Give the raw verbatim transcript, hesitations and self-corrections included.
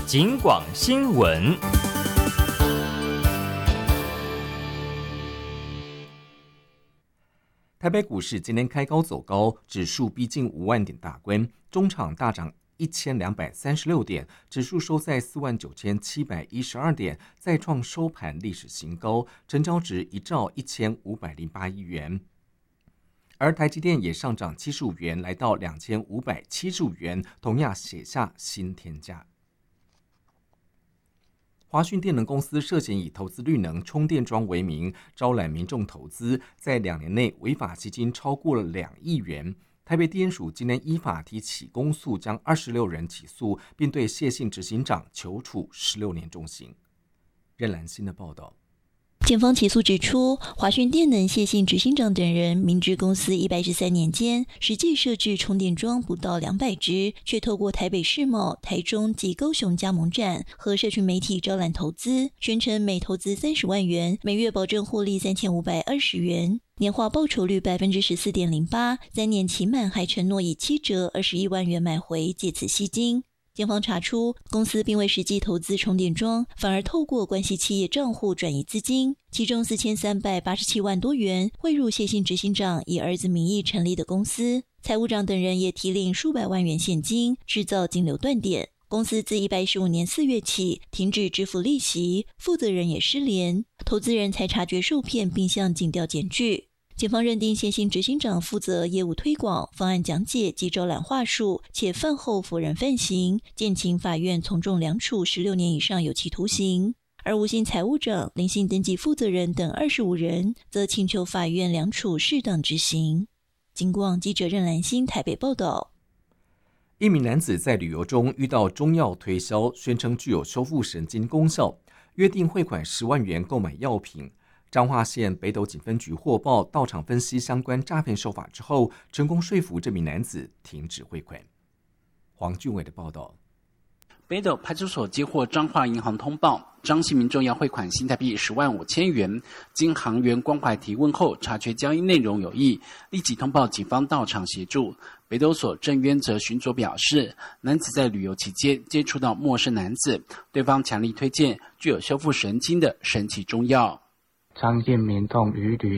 警广新闻。台北股市今天开高走高，指数逼近五万点大关，中场大涨一千两百三十六点，指数收在四万九千七百一十二点，再创收盘历史新高，成交值一兆一千五百零八亿元。而台积电也上涨七十五元，来到两千五百七十五元，同样写下新天价。华讯电能公司涉嫌以投资绿能充电桩为名，招揽民众投资，在两年内违法吸金超过了两亿元。台北地检署今年依法提起公诉，将二十六人起诉，并对谢姓执行长求处十六年重刑。任兰心的报道。 检方起诉指出，华讯电能谢姓执行长等人明知公司一百一十三年间实际设置充电桩不到两百只，却透过台北世贸、台中及高雄加盟站和社群媒体招揽投资，宣称每投资三十万元，每月保证获利三千五百二十元，年化报酬率百分之十四点零八，三年期满还承诺以七折二十一万元买回，借此吸金。检方查出，公司并未实际投资充电桩，反而透过关系企业账户转移资金，其中四千三百八十七万多元汇入谢姓执行长以儿子名义成立的公司，财务长等人也提领数百万元现金，制造金流断点。公司自一百一十五年四月起停止支付利息，负责人也失联，投资人才察觉受骗，并向警调检举。检方认定谢姓执行长负责业务推广、方案讲解及招揽话术，且饭后否认犯行，建请法院从重量处十六年以上有期徒刑。而吴姓财务长、林姓登记负责人等二十五人，则请求法院量处适当执行。警广记者任兰心台北报道。 一名男子在旅游中遇到中药推销，宣称具有修复神经功效，约定汇款十万元购买药品。彰化县北斗警分局获报，到场分析相关诈骗手法之后，成功说服这名男子停止汇款。黄俊伟的报道。 北斗派出所接获彰化银行通报，张姓民众要汇款新台币十万五千元，经行员关怀提问后，察觉交易内容有异，立即通报警方到场协助。北斗所郑渊则巡佐表示，男子在旅游期间接触到陌生男子，对方强力推荐具有修复神经的神奇中药。 张姓民众于旅